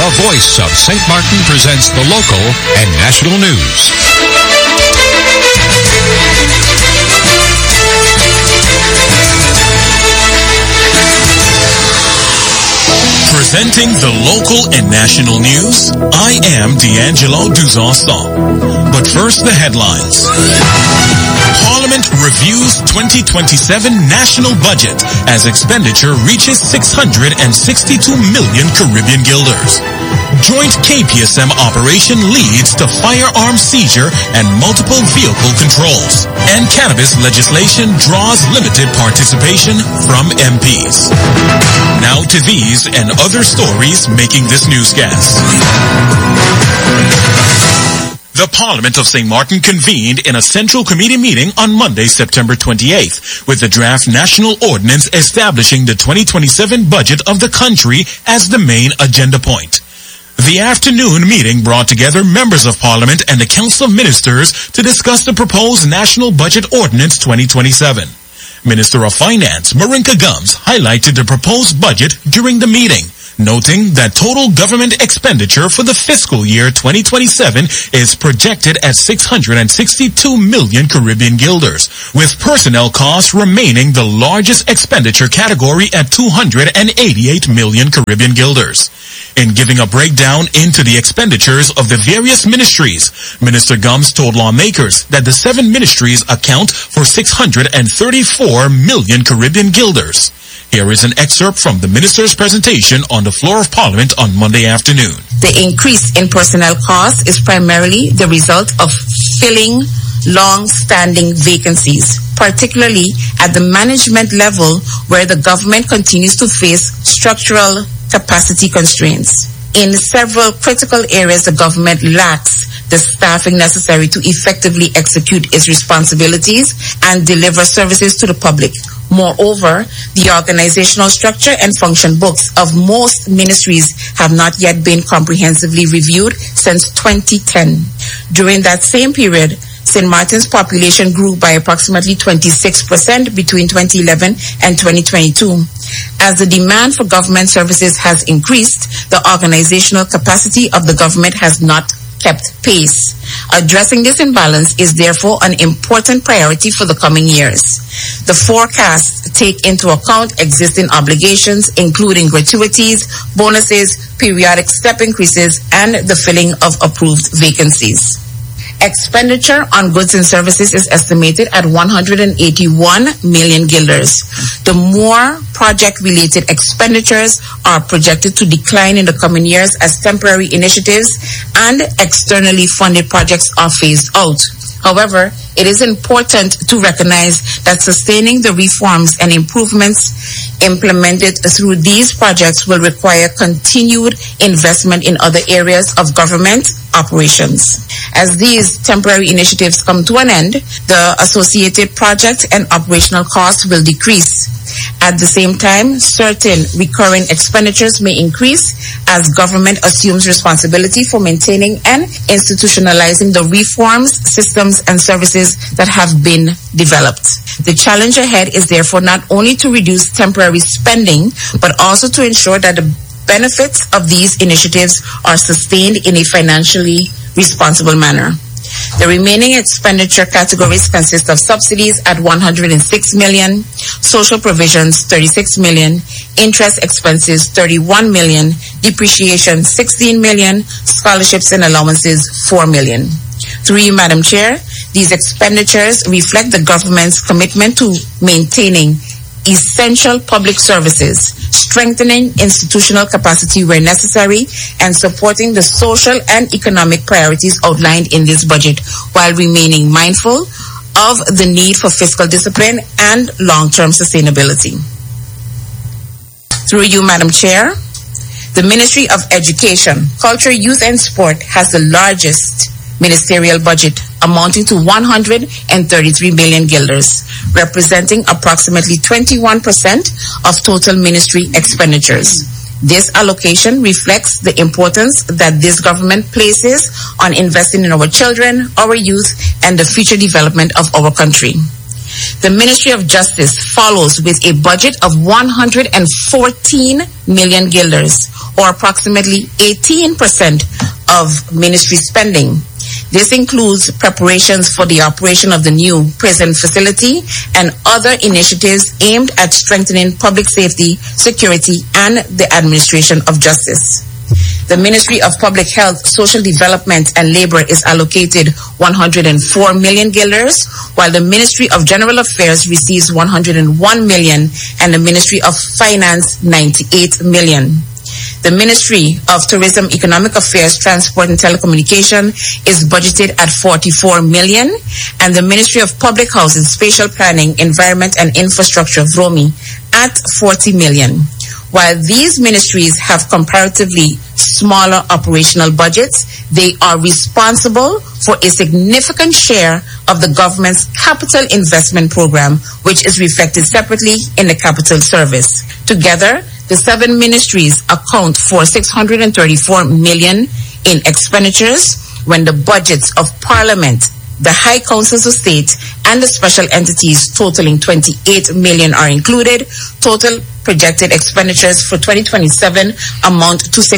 The Voice of St. Martin presents the local and national news. Presenting the local and national news, I am D'Angelo Duzon. But first, the headlines. Parliament reviews 2027 national budget as expenditure reaches 662 million Caribbean guilders. Joint KPSM operation leads to firearm seizure and multiple vehicle controls. And cannabis legislation draws limited participation from MPs. Now to these and other stories making this newscast. The Parliament of St. Martin convened in a Central Committee meeting on Monday, September 28th, with the draft national ordinance establishing the 2027 budget of the country as the main agenda point. The afternoon meeting brought together members of Parliament and the Council of Ministers to discuss the proposed National Budget Ordinance 2027. Minister of Finance, Marinka Gums, highlighted the proposed budget during the meeting, noting that total government expenditure for the fiscal year 2027 is projected at 662 million Caribbean guilders, with personnel costs remaining the largest expenditure category at 288 million Caribbean guilders. In giving a breakdown into the expenditures of the various ministries, Minister Gums told lawmakers that the 7 ministries account for 634 million Caribbean guilders. Here is an excerpt from the minister's presentation on the floor of Parliament on Monday afternoon. The increase in personnel costs is primarily the result of filling long-standing vacancies, particularly at the management level where the government continues to face structural capacity constraints. In several critical areas, the government lacks the staffing necessary to effectively execute its responsibilities and deliver services to the public. Moreover, the organizational structure and function books of most ministries have not yet been comprehensively reviewed since 2010. During that same period, St. Martin's population grew by approximately 26% between 2011 and 2022. As the demand for government services has increased, the organizational capacity of the government has not kept pace. Addressing this imbalance is therefore an important priority for the coming years. The forecasts take into account existing obligations, including gratuities, bonuses, periodic step increases, and the filling of approved vacancies. Expenditure on goods and services is estimated at 181 million guilders. The more project-related expenditures are projected to decline in the coming years as temporary initiatives and externally funded projects are phased out. However, it is important to recognize that sustaining the reforms and improvements implemented through these projects will require continued investment in other areas of government operations. As these temporary initiatives come to an end, the associated project and operational costs will decrease. At the same time, certain recurring expenditures may increase as government assumes responsibility for maintaining and institutionalizing the reforms, systems, and services that have been developed. The challenge ahead is therefore not only to reduce temporary spending, but also to ensure that the benefits of these initiatives are sustained in a financially responsible manner. The remaining expenditure categories consist of subsidies at 106 million, social provisions 36 million, interest expenses 31 million, depreciation 16 million, scholarships and allowances 4 million. Through you, Madam Chair, these expenditures reflect the government's commitment to maintaining essential public services, strengthening institutional capacity where necessary, and supporting the social and economic priorities outlined in this budget, while remaining mindful of the need for fiscal discipline and long-term sustainability. Through you, Madam Chair, the Ministry of Education, Culture, Youth and Sport has the largest ministerial budget, amounting to 133 million guilders, representing approximately 21% of total ministry expenditures. This allocation reflects the importance that this government places on investing in our children, our youth, and the future development of our country. The Ministry of Justice follows with a budget of 114 million guilders, or approximately 18% of ministry spending. This includes preparations for the operation of the new prison facility and other initiatives aimed at strengthening public safety, security, and the administration of justice. The Ministry of Public Health, Social Development, and Labor is allocated 104 million guilders, while the Ministry of General Affairs receives 101 million and the Ministry of Finance 98 million. The Ministry of Tourism, Economic Affairs, Transport and Telecommunication is budgeted at 44 million, and the Ministry of Public Housing, Spatial Planning, Environment and Infrastructure, VROMI, at 40 million. While these ministries have comparatively smaller operational budgets, they are responsible for a significant share of the government's capital investment program, which is reflected separately in the capital service. Together, the 7 ministries account for 634 million in expenditures when the budgets of Parliament, the High Councils of State, and the special entities totaling 28 million are included. Total projected expenditures for 2027 amount to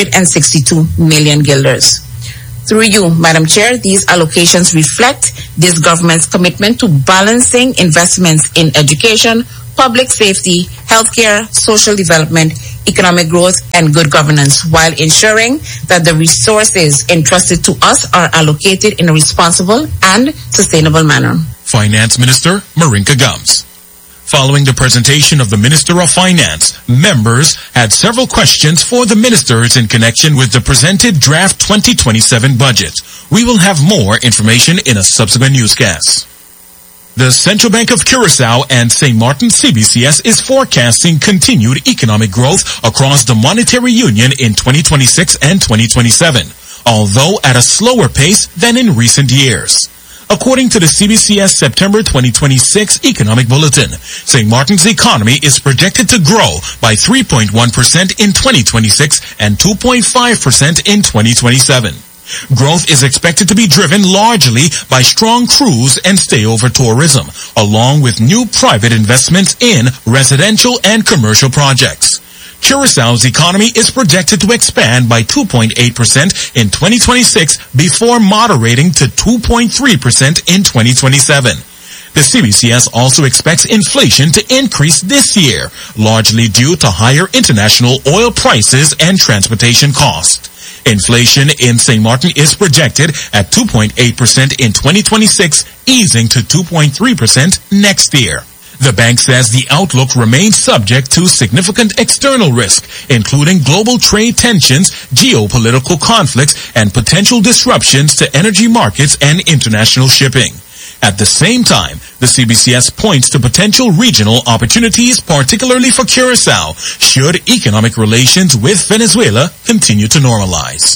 662 million guilders. Through you, Madam Chair, these allocations reflect this government's commitment to balancing investments in education, public safety, healthcare, social development, economic growth, and good governance, while ensuring that the resources entrusted to us are allocated in a responsible and sustainable manner. Finance Minister Marinka Gums. Following the presentation of the Minister of Finance, members had several questions for the ministers in connection with the presented draft 2027 budget. We will have more information in a subsequent newscast. The Central Bank of Curaçao and St. Martin CBCS is forecasting continued economic growth across the monetary union in 2026 and 2027, although at a slower pace than in recent years. According to the CBCS September 2026 Economic Bulletin, St. Martin's economy is projected to grow by 3.1% in 2026 and 2.5% in 2027. Growth is expected to be driven largely by strong cruise and stayover tourism, along with new private investments in residential and commercial projects. Curaçao's economy is projected to expand by 2.8% in 2026 before moderating to 2.3% in 2027. The CBCS also expects inflation to increase this year, largely due to higher international oil prices and transportation costs. Inflation in St. Martin is projected at 2.8% in 2026, easing to 2.3% next year. The bank says the outlook remains subject to significant external risk, including global trade tensions, geopolitical conflicts, and potential disruptions to energy markets and international shipping. At the same time, the CBCS points to potential regional opportunities, particularly for Curaçao, should economic relations with Venezuela continue to normalize.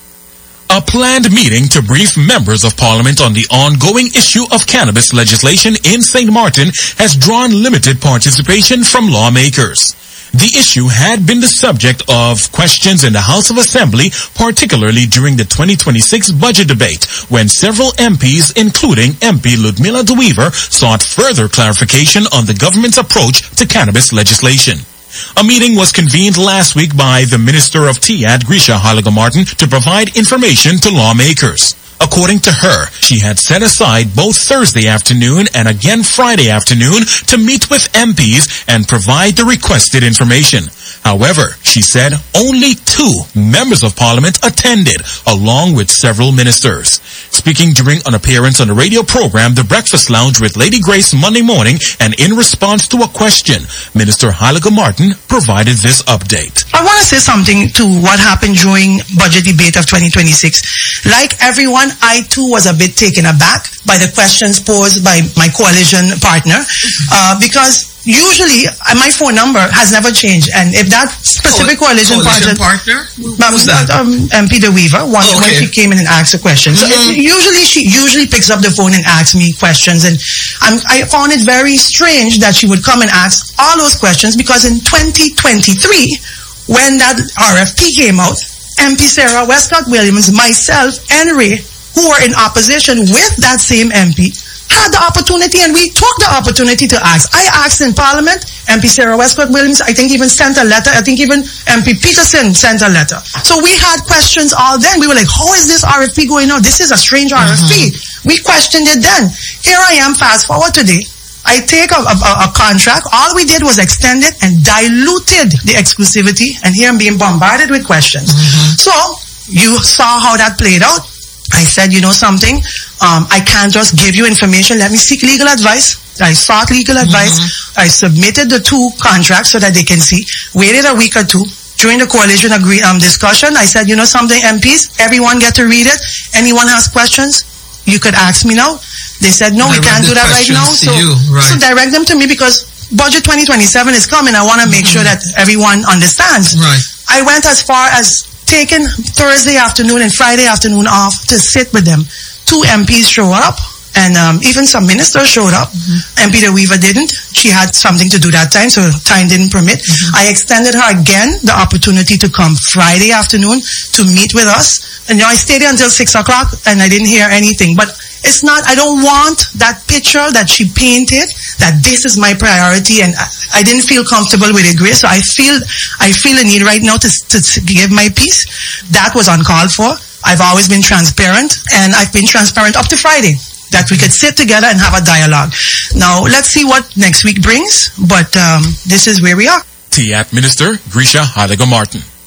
A planned meeting to brief members of Parliament on the ongoing issue of cannabis legislation in St. Martin has drawn limited participation from lawmakers. The issue had been the subject of questions in the House of Assembly, particularly during the 2026 budget debate, when several MPs, including MP Ludmilla de Wever, sought further clarification on the government's approach to cannabis legislation. A meeting was convened last week by the Minister of TIAD, Grisha Haliga-Martin, to provide information to lawmakers. According to her, she had set aside both Thursday afternoon and again Friday afternoon to meet with MPs and provide the requested information. However, she said only 2 members of Parliament attended, along with several ministers. Speaking during an appearance on the radio program The Breakfast Lounge with Lady Grace Monday morning, and in response to a question, Minister Haliga-Martin provided this update. I want to say something to what happened during budget debate of 2026. Like everyone, I too was a bit taken aback by the questions posed by my coalition partner, because usually my phone number has never changed, and if that specific coalition partner, MP de Wever, when she came in and asked a question, so she usually picks up the phone and asks me questions, and I found it very strange that she would come and ask all those questions, because in 2023, when that RFP came out, MP Sarah Westcott Williams, myself, and Ray, who were in opposition with that same MP, had the opportunity and we took the opportunity to ask. I asked in Parliament, MP Sarah Westcott Williams, I think even sent a letter. I think even MP Peterson sent a letter. So we had questions all then. We were like, how is this RFP going on? This is a strange RFP. We questioned it then. Here I am, fast forward today. I take a contract. All we did was extend it and diluted the exclusivity. And here I'm being bombarded with questions. So you saw how that played out. I said, you know something? I can't just give you information. Let me seek legal advice. I sought legal advice. I submitted the 2 contracts so that they can see. Waited a week or 2. During the coalition discussion, I said, you know something, MPs, everyone get to read it. Anyone has questions, you could ask me now. They said, no, we can't do that right now. So direct them to me because Budget 2027 is coming. I want to make sure that everyone understands. Right. I went as far as taking Thursday afternoon and Friday afternoon off to sit with them. 2 MPs showed up and even some ministers showed up. MP De Weaver didn't. She had something to do that time, so time didn't permit. I extended her again the opportunity to come Friday afternoon to meet with us. And I stayed there until 6 o'clock and I didn't hear anything. But it's not, I don't want that picture that she painted, that this is my priority, and I didn't feel comfortable with it, Grace. So I feel a need right now to give my piece. That was uncalled for. I've always been transparent, and I've been transparent up to Friday, that we could sit together and have a dialogue. Now, let's see what next week brings, but this is where we are. TAP Minister Grisha Haliga Martin.